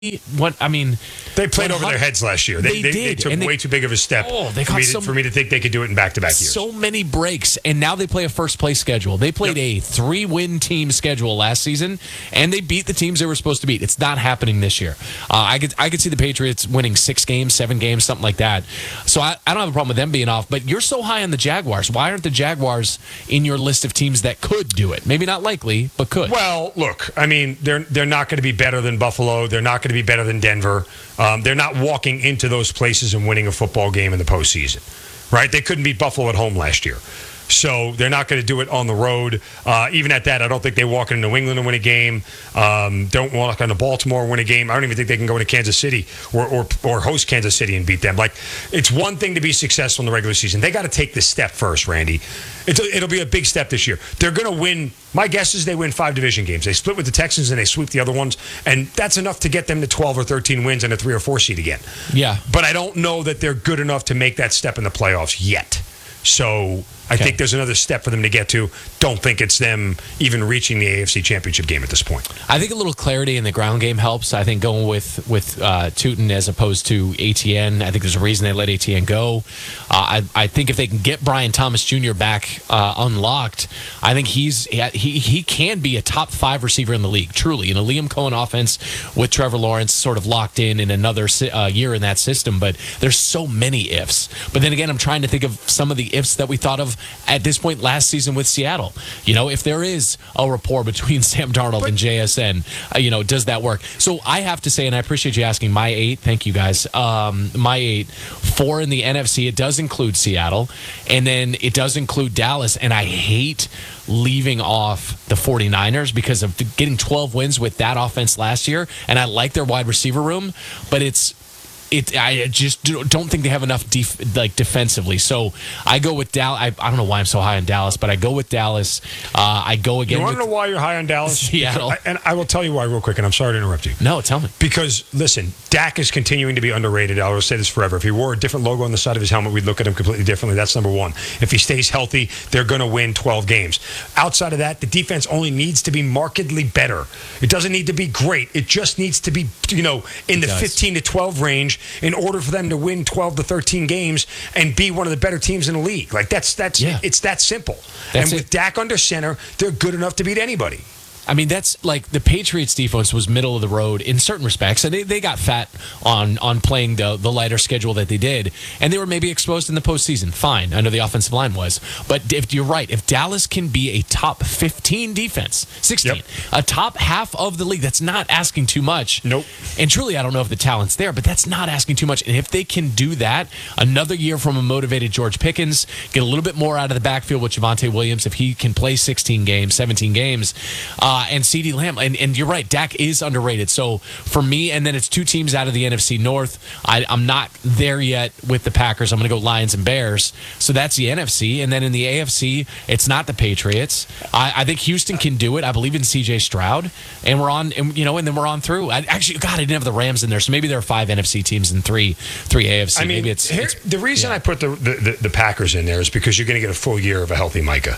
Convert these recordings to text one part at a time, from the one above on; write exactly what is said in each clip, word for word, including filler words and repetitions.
what I mean, they played over their heads last year. They, they, they, did. they took and they, way too big of a step oh, they for, me to, some, for me to think they could do it in back-to-back years. So many breaks, and now they play a first-place schedule. They played yep. a three-win team schedule last season, and they beat the teams they were supposed to beat. It's not happening this year. Uh, I could I could see the Patriots winning six games, seven games, something like that. So I, I don't have a problem with them being off, but you're so high on the Jaguars. Why aren't the Jaguars in your list of teams that could do it? Maybe not likely, but could. Well, look, I mean, they're they're not going to be better than Buffalo. They're not going to be better than Denver. Um, they're not walking into those places and winning a football game in the postseason, right? They couldn't beat Buffalo at home last year. So they're not going to do it on the road. Uh, even at that, I don't think they walk into New England and win a game. Um, don't walk into Baltimore and win a game. I don't even think they can go into Kansas City or, or or host Kansas City and beat them. Like, it's one thing to be successful in the regular season. They got to take this step first, Randy. It's a, it'll be a big step this year. They're going to win. My guess is they win five division games. They split with the Texans and they sweep the other ones, and that's enough to get them to twelve or thirteen wins and a three or four seed again. Yeah. But I don't know that they're good enough to make that step in the playoffs yet. So I okay. think there's another step for them to get to. Don't think it's them even reaching the A F C Championship game at this point. I think a little clarity in the ground game helps. I think going with with uh, Tootin as opposed to A T N, I think there's a reason they let A T N go. Uh, I, I think if they can get Brian Thomas Junior back uh, unlocked, I think he's he he can be a top five receiver in the league, truly. In a Liam Cohen offense with Trevor Lawrence sort of locked in in another uh, year in that system. But there's so many ifs. But then again, I'm trying to think of some of the ifs that we thought of at this point last season with Seattle. You know, if there is a rapport between Sam Darnold but, and J S N, uh, you know, does that work? So I have to say, and I appreciate you asking, my eight, thank you guys, um, my eight, four in the N F C, it does include Seattle, and then it does include Dallas, and I hate leaving off the 49ers because of getting twelve wins with that offense last year, and I like their wide receiver room, but it's It, I just don't think they have enough def, like defensively. So I go with Dallas. I, I don't know why I'm so high on Dallas, but I go with Dallas. Uh, I go again. You want with to know why you're high on Dallas? Seattle. I, and I will tell you why real quick, and I'm sorry to interrupt you. No, tell me. Because, listen, Dak is continuing to be underrated. I will say this forever. If he wore a different logo on the side of his helmet, we'd look at him completely differently. That's number one. If he stays healthy, they're going to win twelve games. Outside of that, the defense only needs to be markedly better. It doesn't need to be great. It just needs to be, you know, in the fifteen to twelve range in order for them to win twelve to thirteen games and be one of the better teams in the league. Like, that's that's yeah. it's that simple. That's and with it. Dak under center, they're good enough to beat anybody. I mean, that's like the Patriots defense was middle of the road in certain respects. And they, they got fat on on playing the, the lighter schedule that they did. And they were maybe exposed in the postseason. Fine. I know the offensive line was. But if you're right, if Dallas can be a top fifteen defense, sixteen, yep. a top half of the league, that's not asking too much. Nope. And truly, I don't know if the talent's there, but that's not asking too much. And if they can do that, another year from a motivated George Pickens, get a little bit more out of the backfield with Javonte Williams, if he can play sixteen games, seventeen games, uh, and CeeDee Lamb, and, and you're right, Dak is underrated. So for me, and then it's two teams out of the N F C North. I, I'm not there yet with the Packers. I'm going to go Lions and Bears. So that's the N F C, and then in the A F C, it's not the Patriots. I, I think Houston can do it. I believe in C J Stroud, and we're on, and, you know, and then we're on through. I, actually, God, I didn't have the Rams in there, so maybe there are five N F C teams and three three A F C. I mean, maybe it's, here, it's the reason yeah. I put the, the the Packers in there is because you're going to get a full year of a healthy Micah.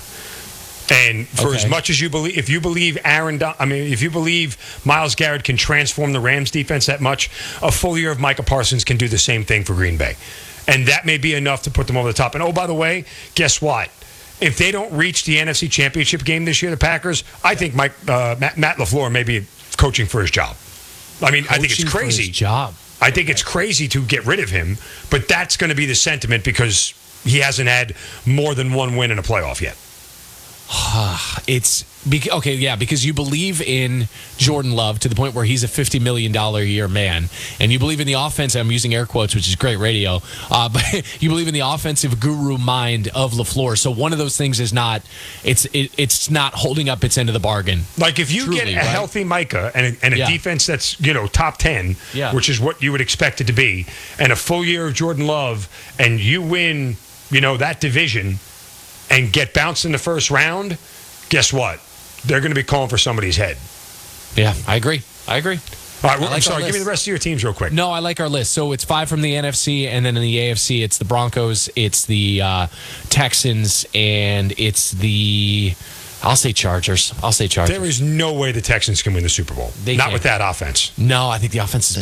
And for okay. as much as you believe, if you believe Aaron, Don, I mean, if you believe Myles Garrett can transform the Rams defense that much, a full year of Micah Parsons can do the same thing for Green Bay. And that may be enough to put them over the top. And oh, by the way, guess what? If they don't reach the N F C Championship game this year, the Packers, I think Mike uh, Matt, Matt LaFleur may be coaching for his job. I mean, coaching I think it's crazy. For his job. I think it's crazy to get rid of him, but that's going to be the sentiment because he hasn't had more than one win in a playoff yet. It's okay, yeah, because you believe in Jordan Love to the point where he's a fifty million dollars a year man, and you believe in the offense. I'm using air quotes, which is great radio, uh, but you believe in the offensive guru mind of LaFleur. So one of those things is not it's it, it's not holding up its end of the bargain. Like if you Truly, get a right? healthy Micah and a, and a yeah. defense that's, you know, top ten, yeah. which is what you would expect it to be, and a full year of Jordan Love, and you win, you know, that division and get bounced in the first round, guess what? They're going to be calling for somebody's head. Yeah, I agree. I agree. All right, well, like I'm sorry. Give me the rest of your teams real quick. No, I like our list. So it's five from the N F C, and then in the A F C, it's the Broncos, it's the uh, Texans, and it's the I'll say Chargers. I'll say Chargers. There is no way the Texans can win the Super Bowl. They Not can't. with that offense. No, I think the offense is